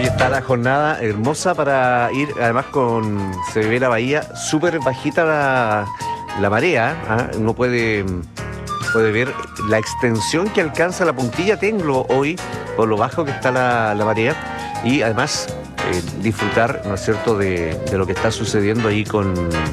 está la jornada hermosa para ir, además se ve la bahía súper bajita la marea, ¿ah? Uno puede ver la extensión que alcanza la puntilla Tenglo hoy, por lo bajo que está la marea, y además disfrutar, ¿no es cierto?, de lo que está sucediendo ahí con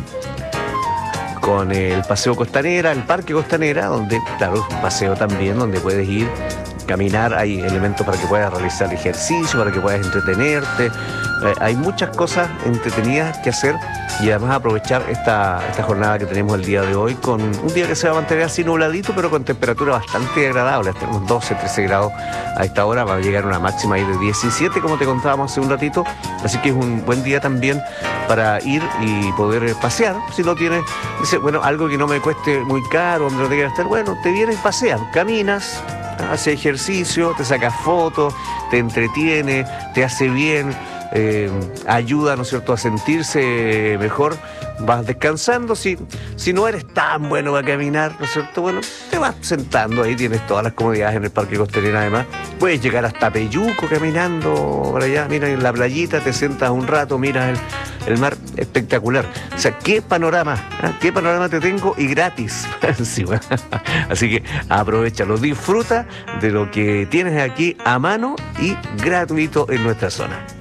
el Paseo Costanera, el Parque Costanera, donde, claro, un paseo también, donde puedes ir, caminar, hay elementos para que puedas realizar ejercicio, para que puedas entretenerte, hay muchas cosas entretenidas que hacer y además aprovechar esta jornada que tenemos el día de hoy, con un día que se va a mantener así nubladito, pero con temperatura bastante agradable. Tenemos 12, 13 grados a esta hora, va a llegar una máxima ahí de 17, como te contábamos hace un ratito, así que es un buen día también para ir y poder pasear. Si no tienes, dice, bueno, algo que no me cueste muy caro, donde no te quieras estar, bueno, te vienes y paseas, caminas, hace ejercicio, te sacas fotos, te entretiene, te hace bien, ayuda, ¿no es cierto?, a sentirse mejor. Vas descansando, si no eres tan bueno para caminar, ¿no es cierto?, bueno, te vas sentando, ahí tienes todas las comodidades en el Parque Costanera. Además puedes llegar hasta Peyuco caminando por allá, mira, en la playita, te sientas un rato, miras el mar, espectacular. O sea, qué panorama, ¿eh? Qué panorama te tengo, y gratis encima. Así que aprovechalo, disfruta de lo que tienes aquí a mano y gratuito en nuestra zona.